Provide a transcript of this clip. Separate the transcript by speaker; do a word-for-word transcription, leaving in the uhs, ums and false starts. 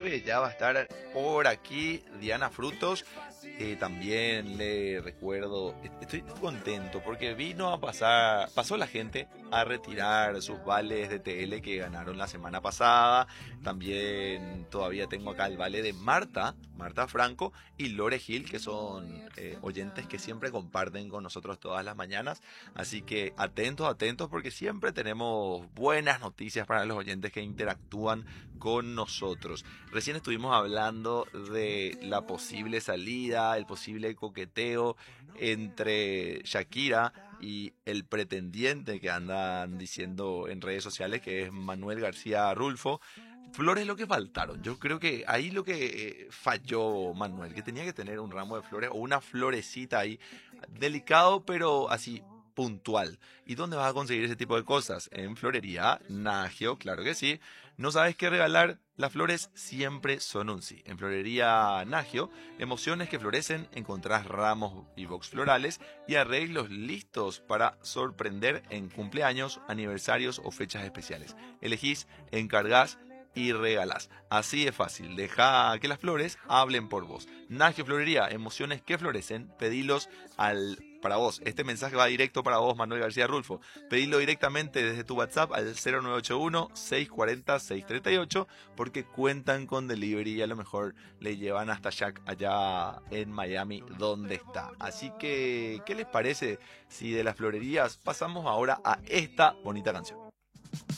Speaker 1: que ya va a estar por aquí Diana Frutos. Eh, también le recuerdo, estoy contento porque vino a pasar, pasó la gente a retirar sus vales de T L que ganaron la semana pasada. También todavía tengo acá el vale de Marta, Marta Franco y Lore Gil, que son eh, oyentes que siempre comparten con nosotros todas las mañanas. Así que atentos, atentos, porque siempre tenemos buenas noticias para los oyentes que interactúan con nosotros. Recién estuvimos hablando de la posible salida, el posible coqueteo entre Shakira y el pretendiente que andan diciendo en redes sociales, que es Manuel García Rulfo. Flores lo que faltaron. Yo creo que ahí lo que eh, falló Manuel, que tenía que tener un ramo de flores o una florecita ahí, delicado pero así puntual. ¿Y dónde vas a conseguir ese tipo de cosas? En Florería Nagio, claro que sí. ¿No sabes qué regalar? Las flores siempre son un sí. En Florería Nagio, emociones que florecen, encontrás ramos y box florales y arreglos listos para sorprender en cumpleaños, aniversarios o fechas especiales. Elegís, encargás y regalás. Así de fácil. Deja que las flores hablen por vos. Nagio Florería, emociones que florecen, pedilos al para vos. Este mensaje va directo para vos, Manuel García Rulfo. Pedilo directamente desde tu WhatsApp al cero nueve ocho uno, seis cuatro cero, seis tres ocho, porque cuentan con delivery y a lo mejor le llevan hasta Jack allá en Miami, donde está. Así que, ¿qué les parece si de las florerías pasamos ahora a esta bonita canción?